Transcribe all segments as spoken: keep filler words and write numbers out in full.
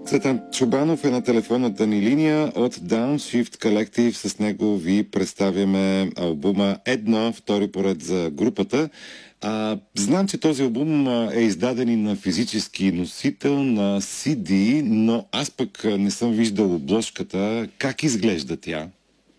Цветан Чобанов е на телефонната ни линия от Downshift Collective. С него ви представяме албума Едно, втори поред за групата. А, знам, че този албум е издаден и на физически носител, на си ди, но аз пък не съм виждал обложката. Как изглежда тя?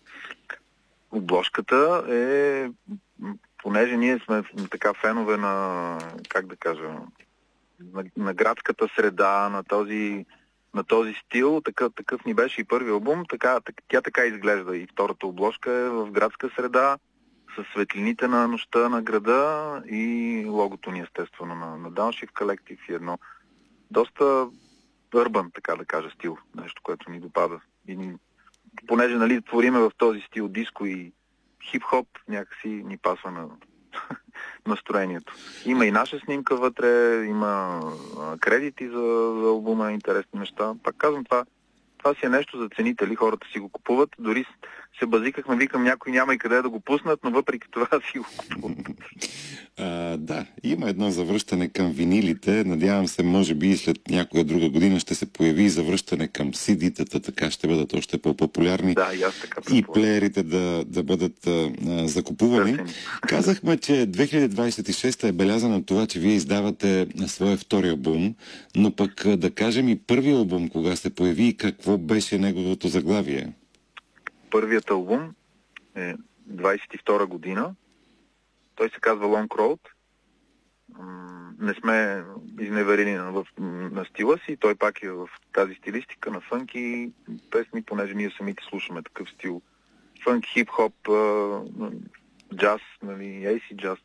Обложката е, понеже ние сме така фенове на, как да кажа, на, на градската среда, на този, на този стил, такъв, такъв ни беше и първи албум, така, тя така изглежда. И втората обложка е в градска среда, с светлините на нощта на града и логото ни естествено на, на Downshift Collective и едно доста урбан, така да кажа, стил, нещо, което ни допада. И ни, понеже, нали, твориме в този стил диско и хип-хоп, някакси ни пасва на настроението. Има и наша снимка вътре, има а, кредити за, за албума, интересни неща. Пак казвам, това, това си е нещо за ценители, хората си го купуват. Дори се базикахме, викам, някой няма и къде да го пуснат, но въпреки това си го купуват. А, да, има едно завръщане към винилите. Надявам се, може би след някоя друга година ще се появи и завръщане към си ди-тата, така ще бъдат още по-популярни. Да, и аз така и плеерите да, да бъдат а, закупувани. Търсени. Казахме, че две хиляди двадесет и шеста е белязана от това, че вие издавате своя втори албум, но пък да кажем и първи албум, кога се появи и какво беше неговото заглавие? Първият албум е двадесет и втора година. Той се казва Long Road. Не сме изневерили на, на стила си. Той пак е в тази стилистика на фънки песни, понеже ние самите слушаме такъв стил. Фънк, хип-хоп, джаз, нали, ей си джаз.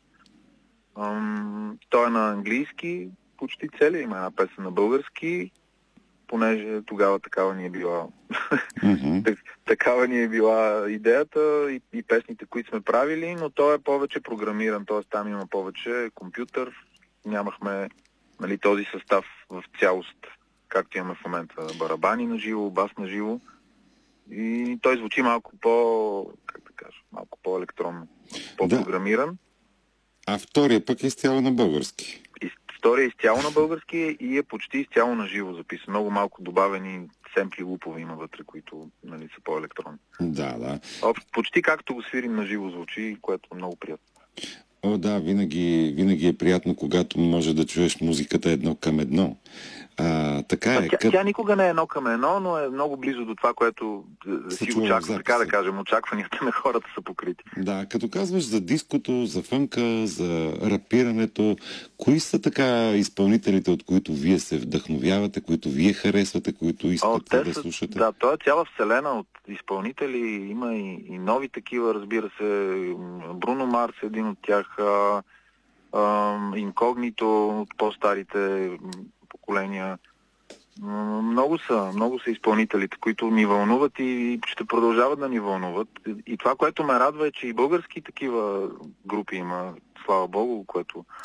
Той е на английски, почти целия. Има една песен на български, понеже тогава такава ни е била mm-hmm. такава ни е била идеята и, и песните, които сме правили, но той е повече програмиран, т.е. там има повече компютър, нямахме, нали, този състав в цялост, както имаме в момента барабани на живо, бас на живо, и той звучи малко по, как да кажа, малко по-електронно, по-програмиран. Да. А втория пък е изцяло на български. Втория е изцяло на български и е почти изцяло на живо записан. Много малко добавени семпли лупове има вътре, които, нали, са по-електронни. Да, да. Почти както го свирим на живо звучи, което е много приятно. О, да, винаги, винаги е приятно, когато може да чуеш музиката едно към едно. А, така е. Тя, кът... тя никога не е едно към едно, но е много близо до това, което си очаква, така да кажем, очакванията на хората са покрити. Да, като казваш за диското, за фънка, за рапирането, кои са така изпълнителите, от които вие се вдъхновявате, които вие харесвате, които искате О, да са, слушате? Да, това е цяла вселена от изпълнители, има и, и нови такива, разбира се. Бруно Марс е един от тях, а, а, Инкогнито от по-старите поколения. Много са, много са изпълнителите, които ни вълнуват и ще продължават да ни вълнуват. И това, което ме радва, е, че и български такива групи има, слава Богу, което